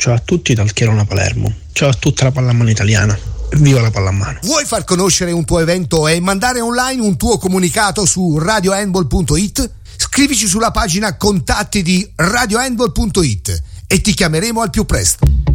Ciao a tutti dal Chierona Palermo. Ciao a tutta la pallamano italiana. Viva la pallamano. Vuoi far conoscere un tuo evento e mandare online un tuo comunicato su radiohandball.it? Scrivici sulla pagina contatti di radiohandball.it e ti chiameremo al più presto.